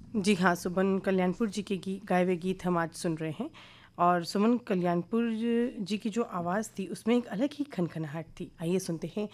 जी हाँ, सुमन कल्याणपुर जी के गाए हुए गीत हम आज सुन रहे हैं। और सुमन कल्याणपुर जी की जो आवाज़ थी उसमें एक अलग ही खनखनाहट थी। आइए सुनते हैं